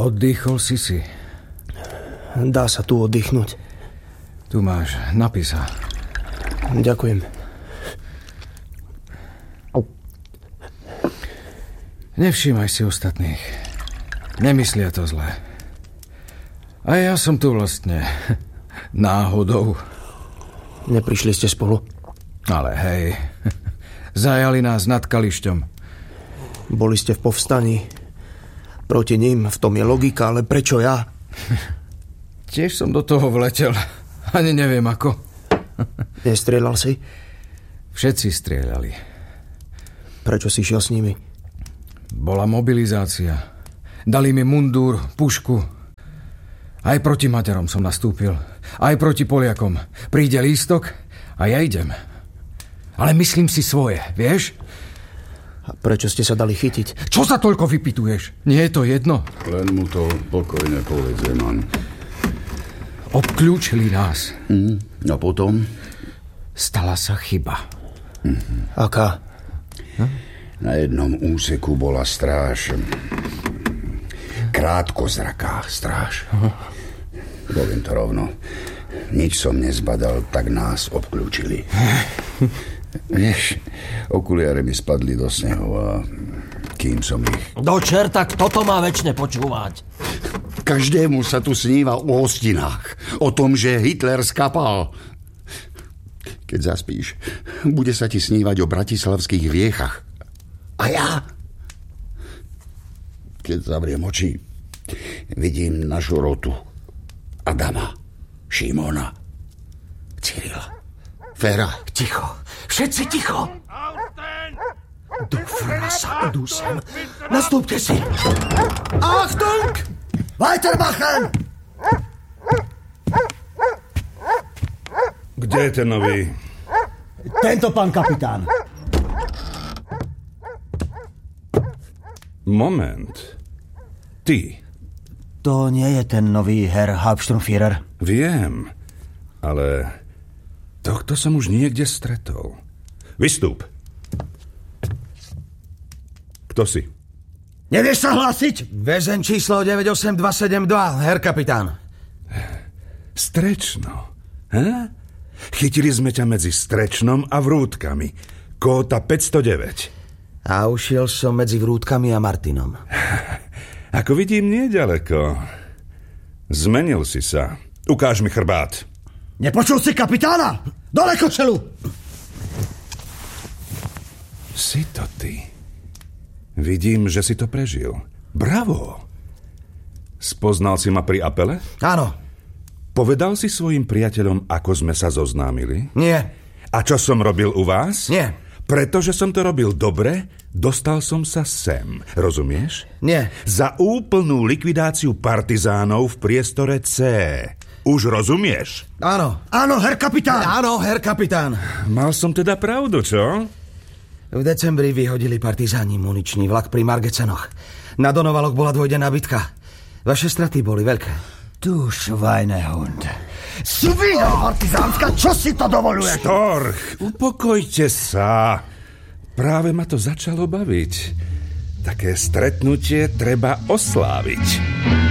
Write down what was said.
Oddychol si. Dá sa tu oddychnúť. Tu máš, napí sa. Ďakujem. Nevšímaj si ostatných. Nemyslia to zle. A ja som tu vlastne náhodou. Neprišli ste spolu? Ale hej, zajali nás nad Kališťom. Boli ste v povstaní. Proti ním, v tom je logika, ale prečo ja? Tiež som do toho vletel. Ani neviem ako. Nestrieľal si? Všetci strieľali. Prečo si šiel s nimi? Bola mobilizácia. Dali mi mundúr, pušku. Aj proti Maďarom som nastúpil. Aj proti Poliakom. Príde lístok a ja idem. Ale myslím si svoje, vieš? A prečo ste sa dali chytiť? Čo sa toľko vypituješ? Nie je to jedno? Len mu to pokojne povedz, Zeman. Obklúčili nás. A potom? Stala sa chyba. Aká? Na jednom úseku bola stráž. Krátkozraká stráž. Poviem to rovno. Nič som nezbadal, tak nás obklúčili. Vieš, okuliare mi spadli do snehu a kým som ich... Do čerta, kto to má večne počúvať? Každému sa tu sníva o hostinách. O tom, že Hitler skapal. Keď zaspíš, bude sa ti snívať o bratislavských riechach. A ja? Keď zavriem oči, vidím našu rotu. Adama, Šimona, Cyrila, Fera. Ticho. Všetci ticho. Do frasa, idú sem. Nastúpte si. Achtung! Weitermachen! Kde je ten nový? Tento pán kapitán. Moment. Ty. To nie je ten nový Herr Hauptsturmführer. Viem, ale tohto som už niekde stretol. Vystúp. Kto si? Nevieš sa hlásiť? Väzeň číslo 98272, Herr kapitán. Strečno. Chytili sme ťa medzi Strečnom a Vrútkami. Kóta 509. A ušiel som medzi Vrútkami a Martinom. Ako vidím, nieďaleko. Zmenil si sa. Ukáž mi chrbát. Nepočul si kapitána? Dole košelu! Si to ty. Vidím, že si to prežil. Bravo! Spoznal si ma pri apele? Áno. Povedal si svojim priateľom, ako sme sa zoznámili? Nie. A čo som robil u vás? Nie. Pretože som to robil dobre, dostal som sa sem. Rozumieš? Nie. Za úplnú likvidáciu partizánov v priestore C. Už rozumieš? Áno. Áno, Herr kapitán. Áno, Herr kapitán. Mal som teda pravdu, čo? V decembri vyhodili partizáni muničný vlak pri Margecenoch. Na Donovaloch bola dvojdenná bitka. Vaše straty boli veľké. Du Schweinehund. Svíňa partizánska, čo si to dovoluješ? Storch, upokojte sa. Práve ma to začalo baviť. Také stretnutie treba osláviť.